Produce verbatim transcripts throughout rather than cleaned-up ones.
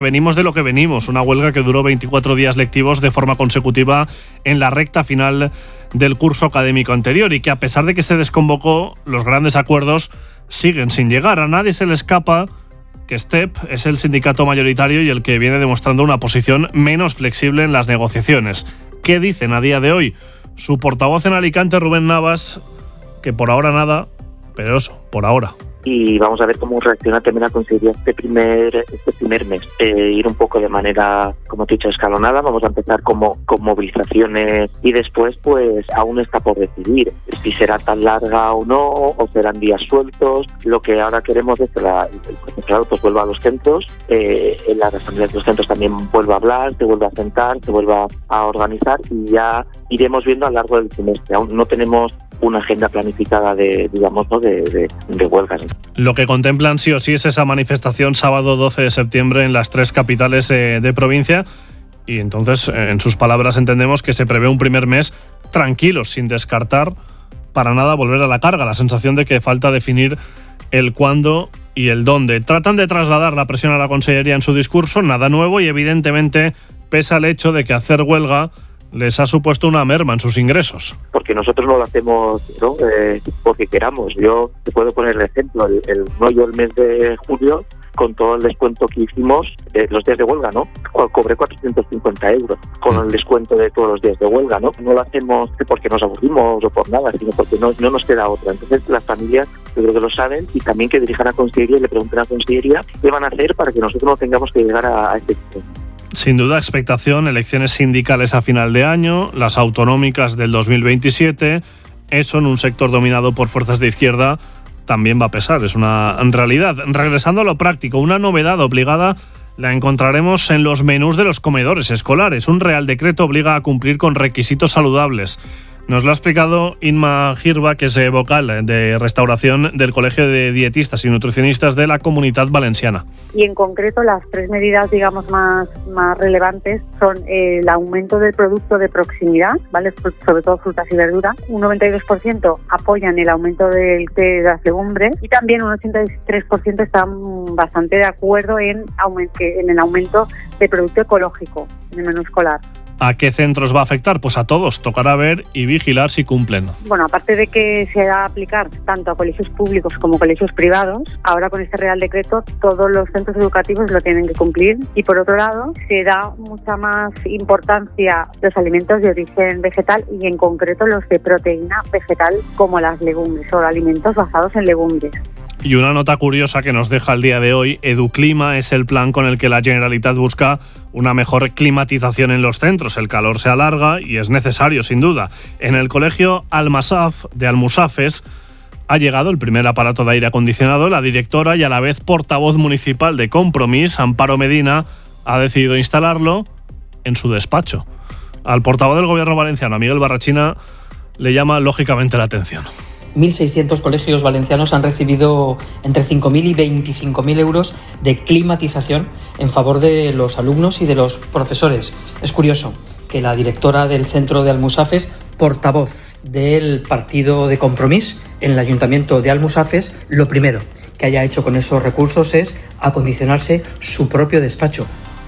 Venimos de lo que venimos, una huelga que duró veinticuatro días lectivos de forma consecutiva en la recta final del curso académico anterior y que a pesar de que se desconvocó, los grandes acuerdos siguen sin llegar. A nadie se le escapa que STEP es el sindicato mayoritario y el que viene demostrando una posición menos flexible en las negociaciones. ¿Qué dicen a día de hoy? Su portavoz en Alicante, Rubén Navas, que por ahora nada, pero eso, por ahora. Y vamos a ver cómo reacciona también la Consellería este primer este primer mes. Eh, ir un poco de manera, como te he dicho, escalonada. Vamos a empezar como, con movilizaciones y después pues aún está por decidir si será tan larga o no, o serán días sueltos. Lo que ahora queremos es que la, el profesorado pues vuelva a los centros, eh, en la asamblea de los centros también vuelva a hablar, se vuelva a sentar, se vuelva a organizar y ya iremos viendo a lo largo del semestre. Aún no tenemos una agenda planificada de, digamos, ¿no? de, de, de huelgas. Lo que contemplan sí o sí es esa manifestación sábado doce de septiembre en las tres capitales eh, de provincia y entonces, en sus palabras, entendemos que se prevé un primer mes tranquilo, sin descartar para nada volver a la carga. La sensación de que falta definir el cuándo y el dónde. Tratan de trasladar la presión a la Consellería en su discurso, nada nuevo y evidentemente pesa el hecho de que hacer huelga les ha supuesto una merma en sus ingresos. Porque nosotros no lo hacemos, ¿no? Eh, porque queramos. Yo te puedo poner el ejemplo. El, el, no, yo el mes de julio, con todo el descuento que hicimos, eh, los días de huelga, ¿no? Cobré cuatrocientos cincuenta euros con el descuento de todos los días de huelga, ¿no? No lo hacemos porque nos aburrimos o por nada, sino porque no, no nos queda otra. Entonces las familias, yo creo que lo saben, y también que dirijan a Consellería y le pregunten a Consellería qué van a hacer para que nosotros no tengamos que llegar a, a este punto. Sin duda, expectación, elecciones sindicales a final de año, las autonómicas del dos mil veintisiete, eso en un sector dominado por fuerzas de izquierda también va a pesar, es una realidad. Regresando a lo práctico, una novedad obligada la encontraremos en los menús de los comedores escolares. Un real decreto obliga a cumplir con requisitos saludables. Nos lo ha explicado Inma Girba, que es vocal de restauración del Colegio de Dietistas y Nutricionistas de la Comunitat Valenciana. Y en concreto las tres medidas, digamos, más, más relevantes son el aumento del producto de proximidad, ¿vale? Sobre todo frutas y verduras. Un noventa y dos por ciento apoyan el aumento del, de las legumbres y también un ochenta y tres por ciento están bastante de acuerdo en, en el aumento del producto ecológico en el menú escolar. ¿A qué centros va a afectar? Pues a todos. Tocará ver y vigilar si cumplen. Bueno, aparte de que se va a aplicar tanto a colegios públicos como colegios privados, ahora con este Real Decreto todos los centros educativos lo tienen que cumplir. Y por otro lado, se da mucha más importancia a los alimentos de origen vegetal y en concreto los de proteína vegetal como las legumbres o alimentos basados en legumbres. Y una nota curiosa que nos deja el día de hoy, Educlima es el plan con el que la Generalitat busca una mejor climatización en los centros. El calor se alarga y es necesario, sin duda. En el colegio Almasaf de Almusafes ha llegado el primer aparato de aire acondicionado. La directora y a la vez portavoz municipal de Compromís, Amparo Medina, ha decidido instalarlo en su despacho. Al portavoz del gobierno valenciano, a Miguel Barrachina, le llama lógicamente la atención. mil seiscientos colegios valencianos han recibido entre cinco mil y veinticinco mil euros de climatización en favor de los alumnos y de los profesores. Es curioso que la directora del centro de Almusafes, portavoz del partido de Compromís en el ayuntamiento de Almusafes, lo primero que haya hecho con esos recursos es acondicionarse su propio despacho.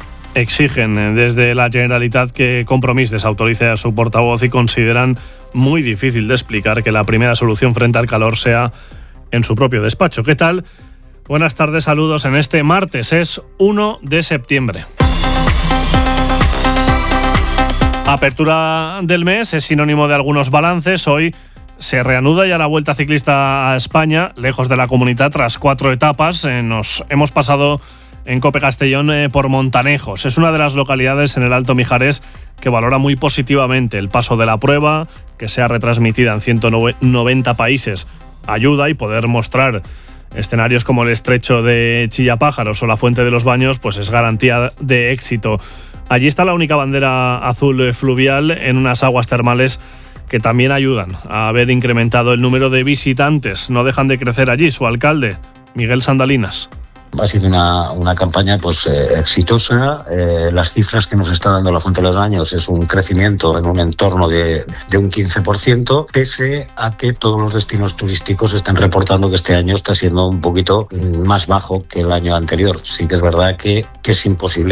Exigen desde la Generalitat que Compromís desautorice a su portavoz y consideran muy difícil de explicar que la primera solución frente al calor sea en su propio despacho. ¿Qué tal? Buenas tardes, saludos en este martes, es uno de septiembre. Apertura del mes es sinónimo de algunos balances. Hoy se reanuda ya la Vuelta Ciclista a España, lejos de la comunidad, tras cuatro etapas. Eh, nos hemos pasado en Cope Castellón eh, por Montanejos. Es una de las localidades en el Alto Mijares que valora muy positivamente el paso de la prueba, que sea retransmitida en ciento noventa países. Ayuda y poder mostrar escenarios como el estrecho de Chillapájaros o la Fuente de los Baños, pues es garantía de éxito. Allí está la única bandera azul fluvial en unas aguas termales que también ayudan a haber incrementado el número de visitantes. No dejan de crecer allí. Su alcalde, Miguel Sandalinas. Ha sido una, una campaña pues eh, exitosa. Eh, las cifras que nos está dando la Fuente de los Baños es un crecimiento en un entorno de, de un quince por ciento, pese a que todos los destinos turísticos están reportando que este año está siendo un poquito más bajo que el año anterior. Sí que es verdad que, que es imposible